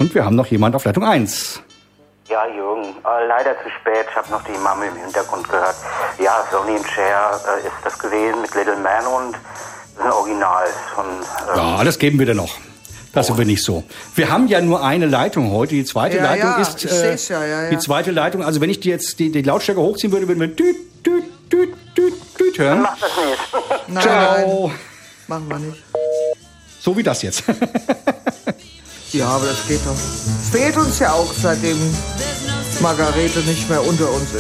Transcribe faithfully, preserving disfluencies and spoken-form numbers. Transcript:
Und wir haben noch jemand auf Leitung eins. Ja, Jürgen, äh, leider zu spät. Ich habe noch die Mama im Hintergrund gehört. Ja, Sonny and Cher äh, ist das gewesen mit Little Man und das ist ein Original von... Ähm, ja, das geben wir dir noch. Das sind wir nicht so. Wir haben ja nur eine Leitung heute. Die zweite Ja, Leitung ja, ist... ich Äh, seh's ja, ja, ja. Die zweite Leitung, also wenn ich die jetzt die, die Lautstärke hochziehen würde, würden wir düt, düt, düt, düt, düt hören. Mach das nicht. Nein, Ciao. nein, machen wir nicht. So wie das jetzt. Ja, aber das geht doch. Es fehlt uns ja auch, seitdem Margarete nicht mehr unter uns ist.